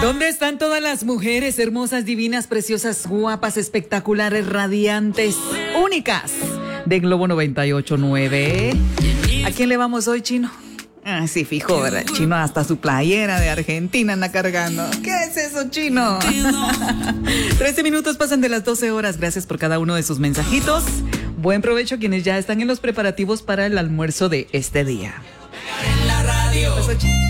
¿Dónde están todas las mujeres hermosas, divinas, preciosas, guapas, espectaculares, radiantes, únicas de Globo 98.9? ¿A quién le vamos hoy, Chino? Ah, sí, fijo, ¿verdad? Chino hasta su playera de Argentina anda cargando. ¿Qué es eso, Chino? 13 minutos pasan de las 12 horas. Gracias por cada uno de sus mensajitos. Buen provecho a quienes ya están en los preparativos para el almuerzo de este día. En la radio.